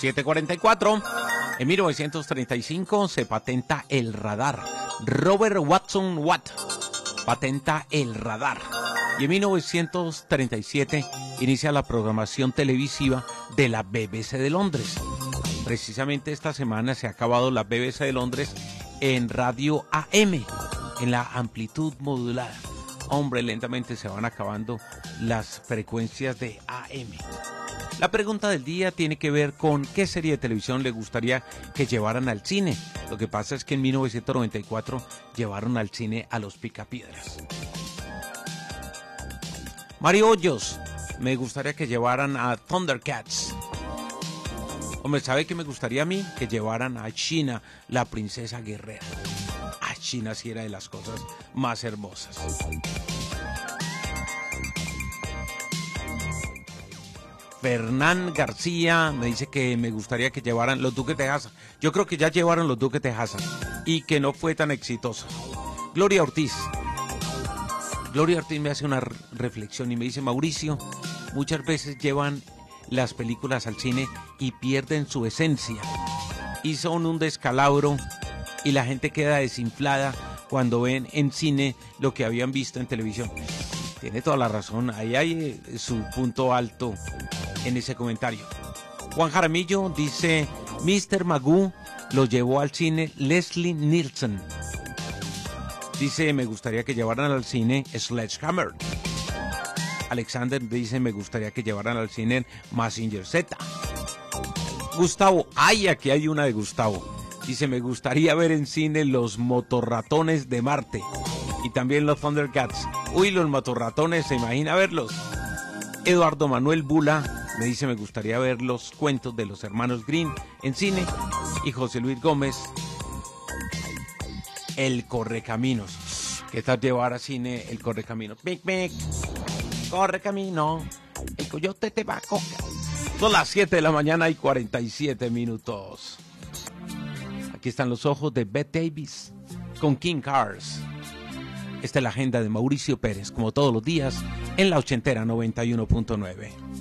7:44. En 1935 se patenta el radar. Robert Watson Watt patenta el radar. Y en 1937 inicia la programación televisiva de la BBC de Londres. Precisamente esta semana se ha acabado la BBC de Londres en radio AM, en la amplitud modulada. Hombre, lentamente se van acabando las frecuencias de AM. La pregunta del día tiene que ver con qué serie de televisión le gustaría que llevaran al cine. Lo que pasa es que en 1994 llevaron al cine a Los Picapiedras. Mario Hoyos, me gustaría que llevaran a Thundercats. Hombre, ¿sabe qué me gustaría a mí? Que llevaran a China, la princesa guerrera. A China sí era de las cosas más hermosas. Fernán García me dice que me gustaría que llevaran Los Duques de Hazzard. Yo creo que ya llevaron Los Duques de Hazzard y que no fue tan exitoso. Gloria Ortiz me hace una reflexión y me dice: Mauricio, muchas veces llevan las películas al cine y pierden su esencia y son un descalabro y la gente queda desinflada cuando ven en cine lo que habían visto en televisión. Tiene toda la razón, ahí hay su punto alto en ese comentario. Juan Jaramillo dice: Mr. Magoo lo llevó al cine Leslie Nielsen. Dice: me gustaría que llevaran al cine Sledgehammer. Alexander dice: me gustaría que llevaran al cine Mazinger Z. Gustavo, aquí hay una de Gustavo. Dice: me gustaría ver en cine Los Motorratones de Marte y también los Thundercats. Uy, los motorratones, ¿se imagina verlos? Eduardo Manuel Bula me dice: me gustaría ver los cuentos de los hermanos Grimm en cine. Y José Luis Gómez: El Correcaminos. ¿Qué tal llevar a cine El Correcaminos? Mic, mic, Correcamino, el coyote te va a coger. Son las 7 de la mañana y 47 minutos. Aquí están los ojos de Bette Davis con King Cars. Esta es la agenda de Mauricio Pérez, como todos los días, en la ochentera 91.9.